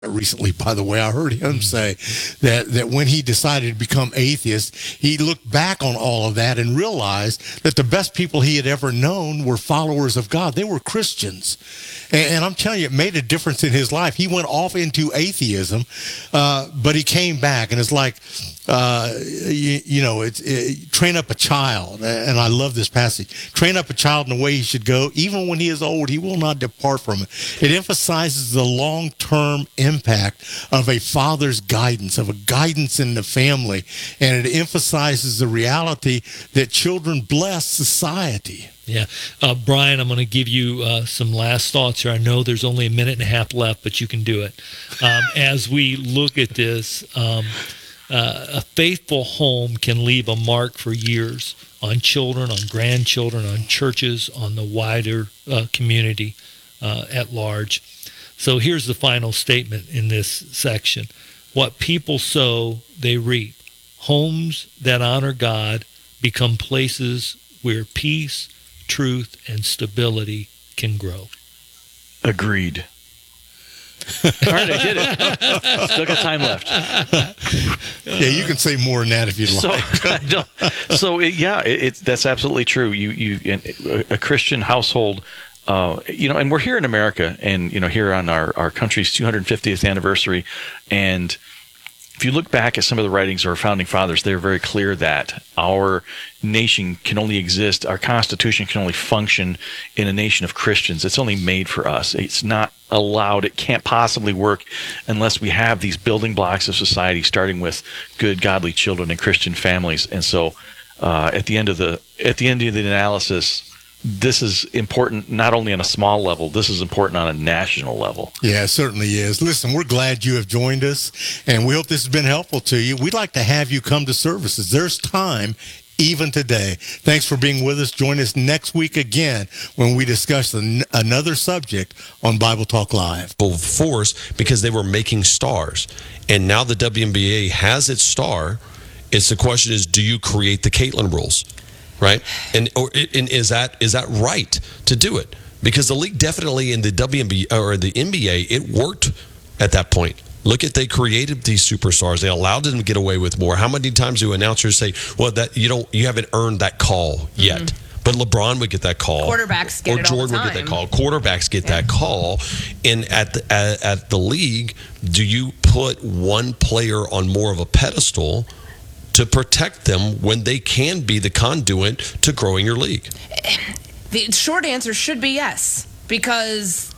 recently, by the way. I heard him say that when he decided to become atheist, he looked back on all of that and realized that the best people he had ever known were followers of God. They were Christians. And I'm telling you, it made a difference in his life. He went off into atheism, but he came back, and it's like, train up a child. And I love this passage. Train up a child in the way he should go. Even when he is old, he will not depart from it. It emphasizes the long-term impact of a father's guidance, of a guidance in the family. And it emphasizes the reality that children bless society. Yeah. Brian, I'm going to give you some last thoughts here. I know there's only a minute and a half left, but you can do it. As we look at this, a faithful home can leave a mark for years on children, on grandchildren, on churches, on the wider community at large. So here's the final statement in this section. What people sow, they reap. Homes that honor God become places where peace, truth, and stability can grow. Agreed. All right, I did it. Still got time left. Yeah, you can say more than that if you'd like. That's absolutely true. A Christian household, and we're here in America, and here on our country's 250th anniversary, and if you look back at some of the writings of our founding fathers, they're very clear that our nation can only exist, our Constitution can only function in a nation of Christians. It's only made for us. It's not allowed. It can't possibly work unless we have these building blocks of society, starting with good, godly children and Christian families. And so, at the end of the analysis, this is important not only on a small level, this is important on a national level. Yeah, it certainly is. Listen, we're glad you have joined us, and we hope this has been helpful to you. We'd like to have you come to services. There's time even today. Thanks for being with us. Join us next week again when we discuss another subject on Bible Talk Live. Force because they were making stars, and now the WNBA has its star. The question is, do you create the Caitlin rules? Right, and is that right to do it? Because the league definitely in the WNBA or the NBA, it worked at that point. Look at, they created these superstars. They allowed them to get away with more. How many times do announcers say, "Well, that you haven't earned that call yet"? Mm-hmm. But LeBron would get that call. Quarterbacks get or it all Jordan the time. would get that call. Quarterbacks get that call. And at the league, do you put one player on more of a pedestal to protect them when they can be the conduit to growing your league? The short answer should be yes, because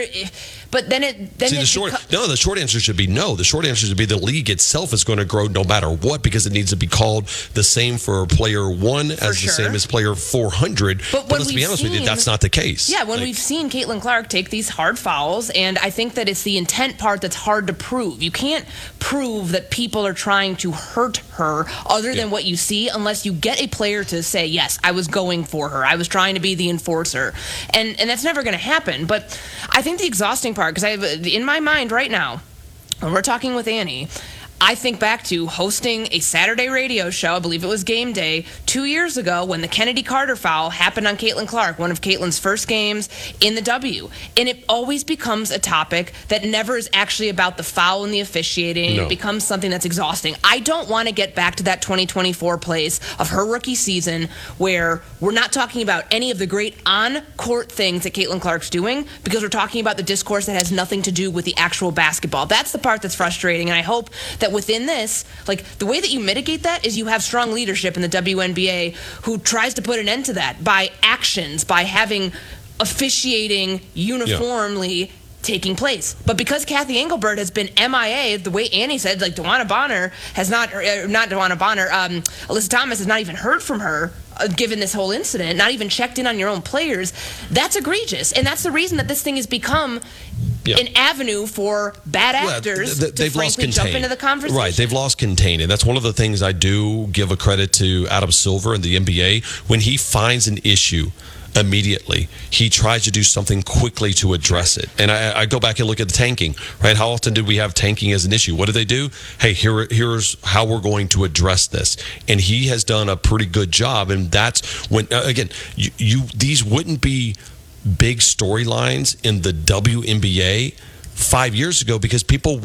the short answer should be no. The short answer should be the league itself is going to grow no matter what, because it needs to be called the same for player 1 as the same as player 400. But let's be honest with you, that's not the case. Yeah, we've seen Caitlin Clark take these hard fouls, and I think that it's the intent part that's hard to prove. You can't prove that people are trying to hurt her other than what you see unless you get a player to say, yes, I was going for her. I was trying to be the enforcer. And that's never going to happen. But I think the exhausting part, because I have in my mind right now, when we're talking with Annie, I think back to hosting a Saturday radio show, I believe it was Game Day, 2 years ago when the Kennedy Carter foul happened on Caitlin Clark, one of Caitlin's first games in the W. And it always becomes a topic that never is actually about the foul and the officiating. No. It becomes something that's exhausting. I don't want to get back to that 2024 place of her rookie season where we're not talking about any of the great on-court things that Caitlin Clark's doing, because we're talking about the discourse that has nothing to do with the actual basketball. That's the part that's frustrating, and I hope that within this, the way that you mitigate that is you have strong leadership in the WNBA who tries to put an end to that by actions, by having officiating uniformly taking place. But because Kathy Engelbert has been MIA, the way Annie said, DeWanna Bonner has not DeWanna Bonner, Alyssa Thomas has not even heard from her, given this whole incident, not even checked in on your own players. That's egregious. And that's the reason that this thing has become an avenue for bad actors to frankly jump into the conversation. Right, they've lost contain. And that's one of the things I do give a credit to Adam Silver in the NBA. When he finds an issue, immediately he tries to do something quickly to address it. And I go back and look at the tanking, right? How often did we have tanking as an issue? What do they do? Hey, here's how we're going to address this. And he has done a pretty good job. And that's when, again, these wouldn't be big storylines in the WNBA 5 years ago because people